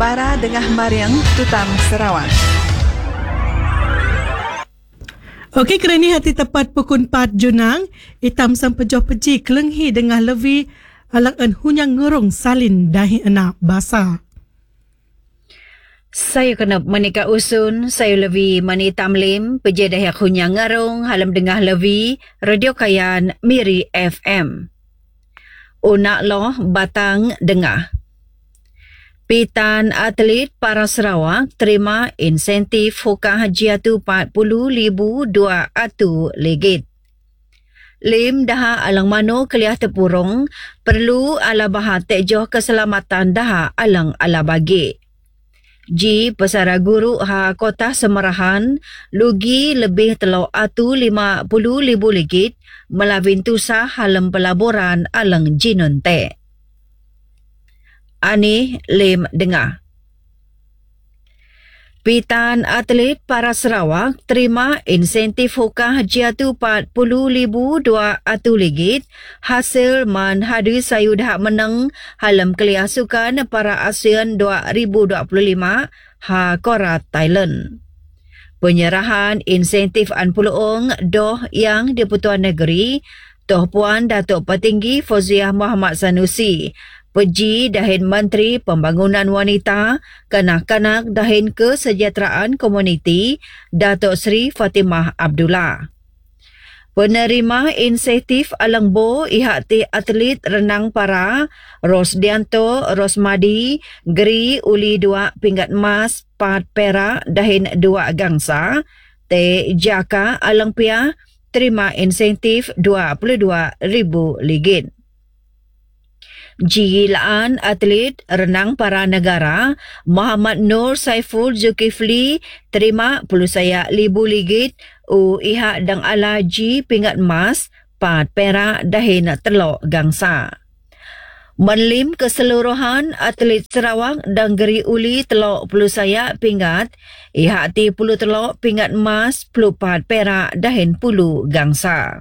Bara Dengah Mariang Tutam Sarawak. Okey, kerana hati tepat pukul 4 Junang, itam sampejoh peji kelenghi dengan levi alak en hunyang ngerong salin dahi enak basa. Saya kena menikah usun, saya levi mani tamlim, peji dahi hunyang ngerong, halam dengah levi, Radio Kayan Miri FM. Unak loh batang dengah. Pitan atlet para Sarawak terima insentif hukah haji atu 40,000 RM200. Lim daha alang mano keliah tepurong perlu ala bahat tejoh keselamatan daha alang ala bagi. Ji pesara guru ha kota Semerahan lugi lebih telau atu 50,000 ringgit melawin tusa halam pelaburan alang jinon te. Ani Lim dengar. Pitan atlet para Sarawak terima insentif hukah haji atu 40,000 RM200 hasil man hadu sayu dah menang halam keliah sukan para ASEAN 2025 ha Korat Thailand. Penyerahan insentif an puluong doh yang di-Pertuan Negeri Toh Puan Datuk Petinggi Fauziah Muhammad Sanusi Peji dahin Menteri Pembangunan Wanita, Kanak-kanak dahin Kesejahteraan Komuniti, Datuk Seri Fatimah Abdullah. Penerima insentif Alangbo ihati atlet renang para Rosdianto Rosmadi, Geri uli 2 pinggat emas, 4 perak dahin 2 gangsa, Te Jaka Alangpia terima insentif RM22,000. Jilaan atlet renang para negara Muhammad Nur Saiful Zulkifli terima RM10,000 iha dang ala ji pingat emas 4 perak dahin telok gangsa. Menlim keseluruhan atlet Sarawak dan Geri uli telok pelusaya pingat iha ti 10 telok pingat emas 4 perak dahin 10 gangsa.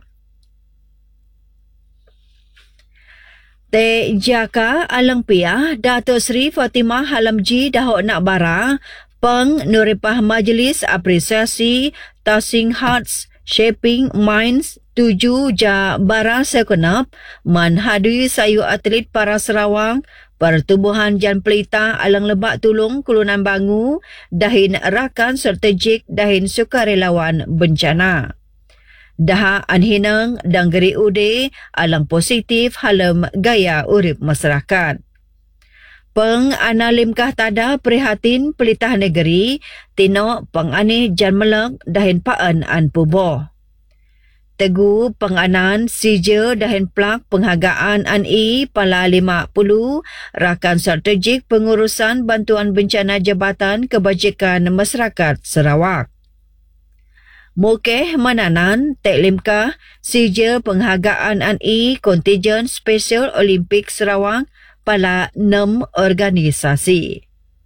Te Jaka Alangpia Datuk Seri Fatimah Halamji Dahok Nak Bara Peng Nuripah Majlis Apresiasi Touching Hearts Shaping Minds 7 Ja Bara Sekenap menhadui sayu atlet para Sarawak Pertubuhan Jan Pelita Alang Lebak Tulung Kulunan Bangu dahin rakan strategik dahin sukarelawan bencana. Daha anhinang dan Geri ude alang positif halam gaya urip masyarakat. Peng analimkah tada prihatin pelitah negeri tino pengani jan melek dahin paan an puboh. Tegu penganan sija dahin plak penghargaan an pala 50 rakan strategik pengurusan bantuan bencana Jabatan Kebajikan Masyarakat Sarawak. Mukeh Mananan Teklimkah sija penghargaan an Kontijen Special Olimpik Sarawak pala 6 organisasi.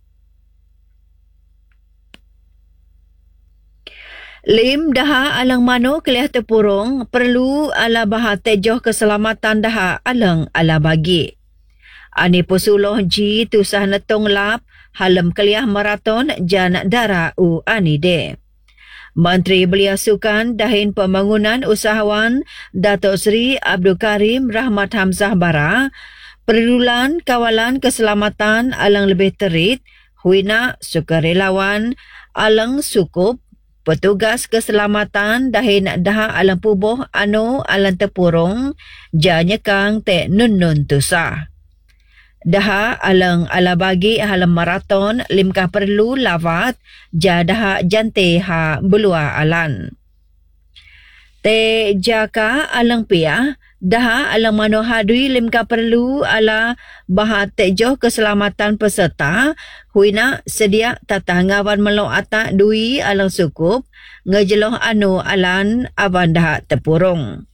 Lim daha alang mano keliah tepurong perlu ala bahat tejoh keselamatan daha alang ala bagi. Ani posuluh ji tusah netong lap halam keliah maraton jan dara ani de. Menteri Belia Sukan dahin Pembangunan Usahawan Datuk Seri Abdul Karim Rahmat Hamzah Bara perlulan kawalan keselamatan alang lebih terit huina sukarelawan alang sukup petugas keselamatan dahin daha alang puboh anu alang tepurong janyekang te nun tusah. Daha alang ala bagi halam maraton limkah perlu lawat jadaha jante ha belua alan. Te Jaka alang pia daha alang mano hadui limkah perlu ala bahat tejoh keselamatan peserta huina sedia tatangawan melo atak dui alang sukup ngejeloh anu alan aban daha tepurong.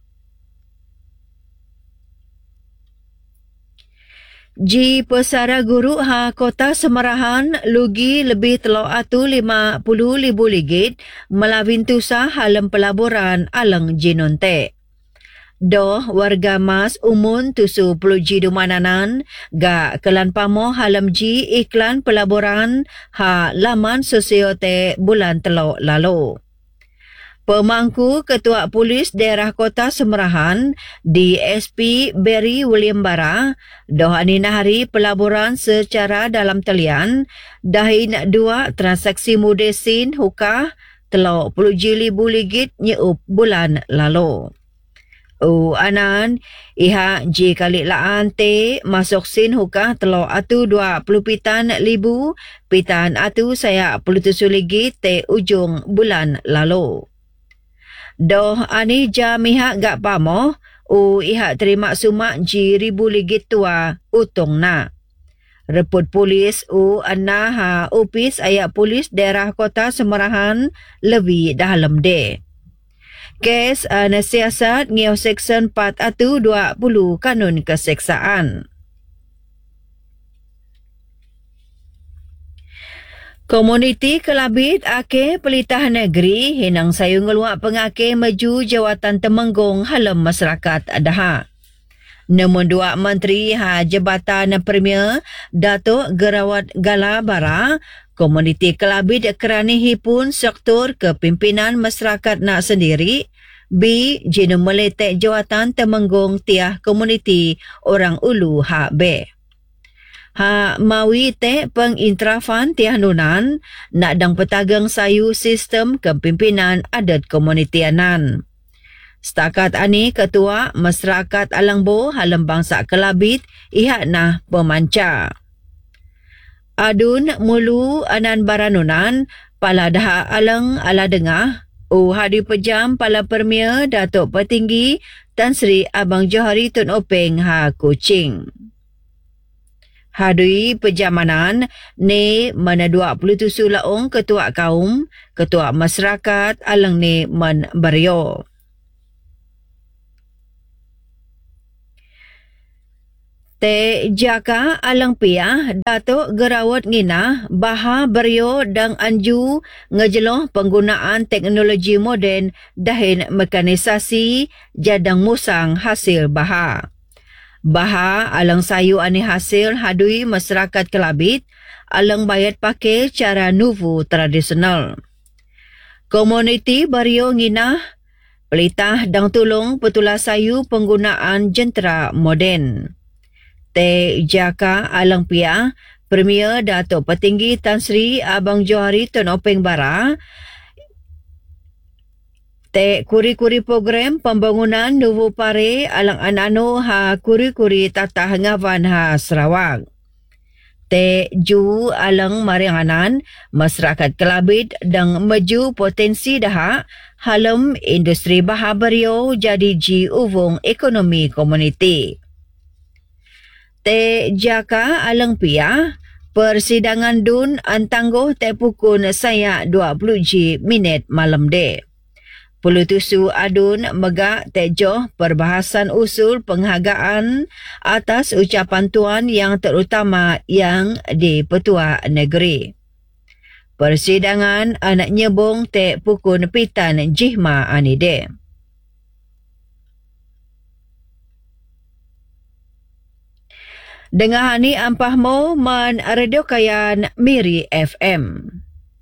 Ji pesara guru ha kota Semerahan lugi lebih telau atu 50,000 ringgit melawin tusa halam pelaburan alang jinon te. Doh warga mas umun tusu peluji dumananan ga kelan pamo halam ji iklan pelaburan ha laman sosio te bulan telok lalu. Pemangku Ketua Polis Daerah Kota Semerahan, DSP Barry William Bara, dohani nahari pelaburan secara dalam talian, dahin 2 transaksi mudesin hukah telok peluji ribu ringgit nyeup bulan lalu. Anan, iha ji kali laan te masuk sin hukah telok atu 20 pitan atu saya 47 ringgit te ujung bulan lalu. Doh ani ja mihak gak pamo, iha terima sumak ji ribu ringgit tua utong na. Reput polis anna ha opis ayak polis daerah Kota Semerahan lebih dalam de. Kes nasiasat ngeo Seksyen 420 Kanun Keseksaan. Komuniti Kelabit Ake Pelitah Negeri hinang sayu ngeluak pengake maju jawatan Temenggung halam masyarakat daha. Namun 2 Menteri Jabatan Premier Datuk Gerawat Gala Bara, Komuniti Kelabit kerani pun sektor kepimpinan masyarakat nak sendiri, jinu meletek jawatan Temenggung tiah komuniti orang ulu B. Mawi te pengintrafan tiah nunan nak dang petagang sayu sistem kepimpinan adat komuniti anan. Setakat ani Ketua Masyarakat Alangbo halam bangsa Kelabit ihat nah pemanca. Adun mulu anan baranunan pala daha alang ala dengah hadi pejam pala Premier Datuk Petinggi Tan Sri Abang Johari Tun Openg Kuching. Hadui pejamanan ne mana 27 laong ketua kaum, ketua masyarakat alang ne man Bario. Te jaka alang piah Datuk Gerawat ngina baha Bario dang anju ngejeloh penggunaan teknologi moden dahin mekanisasi jadang musang hasil baha. Baha alang sayu ani hasil hadui masyarakat Kelabit alang bayat pakai cara nuvu tradisional. Komuniti Bario nginah pelitah dang tulung petulah sayu penggunaan jentera moden. Te jaka alang pia Premier Datuk Petinggi Tan Sri Abang Johari Tun Openg Bara te kuri-kuri program pembangunan Nuvu Pare alang anano kuri-kuri tatah ngavan Sarawak. Te ju alang marianganan masyarakat Kelabit dang maju potensi daha halam industri baha Bario jadi ji uvung ekonomi komuniti. Te jaka alang pia persidangan dun antangguh te pukul saya 20 minit malam de. Pulutusu adun megak tejoh perbahasan usul penghargaan atas ucapan tuan yang terutama yang di Petua Negeri. Persidangan anak nyebung te pukul pitan jihma anide. Dengar ni ampahmu man radio kayan Miri FM.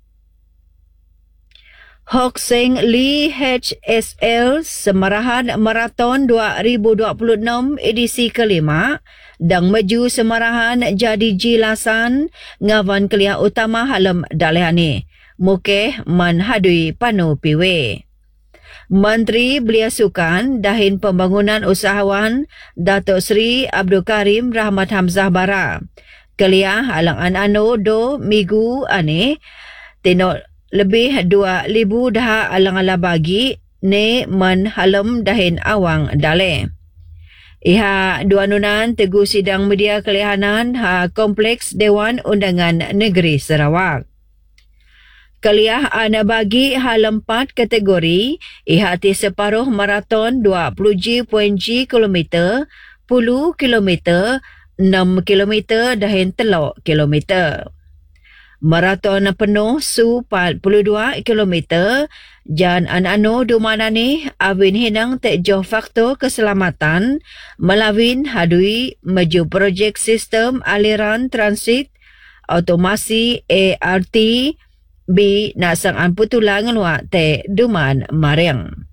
Hok Seng Lee HSL Semarahan Marathon 2026 edisi kelima dang maju semarahan jadi jilasan ngawan kelia utama halam dalihani mukeh manhadui panu piwe. Menteri Belia Sukan dahin pembangunan usahawan Datuk Seri Abdul Karim Rahmat Hamzah Bara kelia halang anano do migu ane tenok lebih 2,000 dah alang-ala bagi ne man halam dahin awang dale. Iha dua nunan tegu sidang media kelihanan Kompleks Dewan Undangan Negeri Sarawak. Keliah ana bagi halam 4 kategori, iha ti separuh maraton 20.0 kilometer, 10 kilometer, 6 kilometer dahin 3 kilometer. Maraton penuh su 42 km Jan an-ano dumana ni awin hinang tejoh faktor keselamatan melawin hadui maju projek sistem aliran transit automasi ART B nasang an putulang luak te duman Mariang.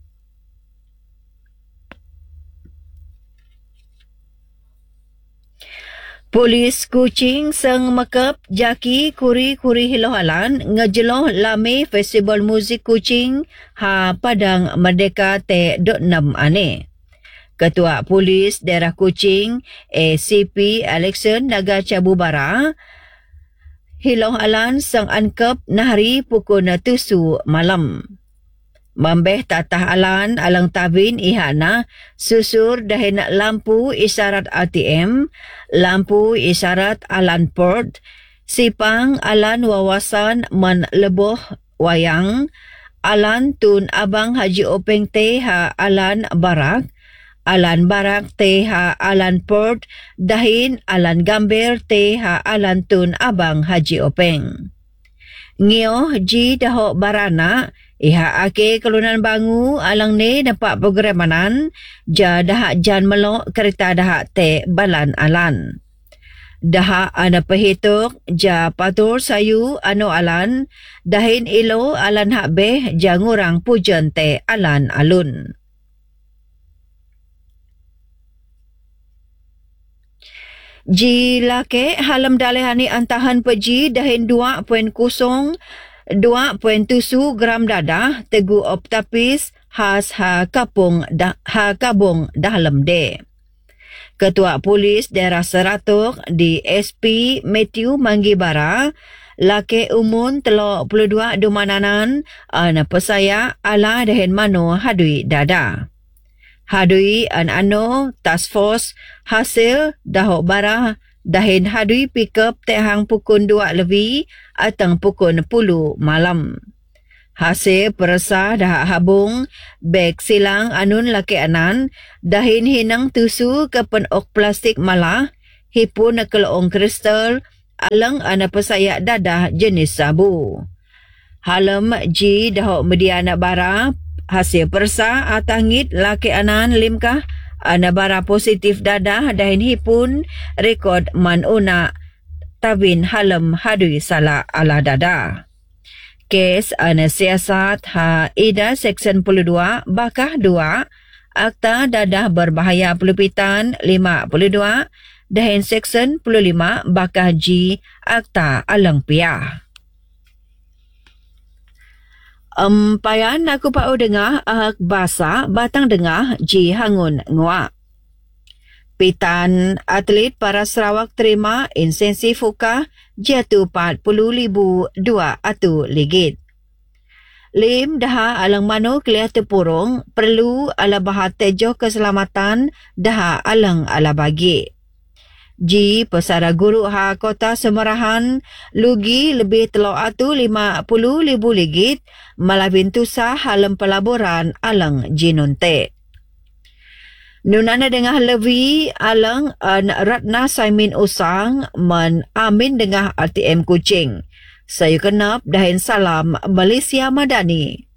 Polis Kuching sang makap jaki kuri-kuri hilohalan ngejeloh lame Festival Muzik Kuching ha Padang Merdeka te 6 ane. Ketua Polis Daerah Kuching ACP Alexon Naga Cabubara hilohalan sang angkap nahari pukul 7 malam. Mambeh tatah alan alang tabin ihana susur dahin lampu isyarat ATM, lampu isyarat alan port, sipang alan wawasan man leboh wayang, alan tun abang Haji Openg te ha alan barak te ha alan port, dahin alan gamber te ha alan tun abang Haji Openg. Ngio ji dahok barana iha ake kelunan bangu alang ne dapat programanan ja dahak jan melok kereta dahak te balan alan. Dahak ana pehituk ja patur sayu ano alan dahin ilo alan hak beh ja ngurang pujan te alan alun. Ji lake halam dalehani antahan peji dahin 2.0 2.7 gram dadah tegu optapis has ha kabung dalam de. Ketua Polis Daerah Seratuk di SP Matthew Manggibara lake umun telok 22 dumananan ana pesaya ala dahin mano hadui dada. Hadui an-ano task force hasil dahok bara dahin hadui pickup tehang pukul 2 lebih atang pukul 10 malam. Hasil perasa dahak habung beg silang anun laki anan dahin hinang tusu ke penok plastik malah hipun keloong kristal alang ana pesayak dadah jenis sabu. Halam ji dahok mediana bara hasil persa atangit laki anan limkah ana bara positif dadah dahin hipun rekod manuna tabin halam hadui salah ala dada. Kes ana siasat ha ida Seksyen 22 bakah 2 Akta Dadah Berbahaya Pelupitan 52 dahin Seksyen 15 bakah G Akta Alang Piah. Payan aku pau dengar ahak basa batang dengar ji hangun nguak. Pitan atlet para Sarawak terima insensi fukah jatuh 40,000 dua atu ligit. Lim daha alang mano kelih tepurung perlu ala bahat tejoh keselamatan daha alang ala bagi. Ji pesara guru ha kota Semerahan lugi lebih telok atu 50,000 ligit malawin tusah halam pelaburan alang jinunte. Nunana dengah levi alang Ratna Saimin Usang man amin dengah RTM Kuching. Saya kenap dahin salam Malaysia Madani.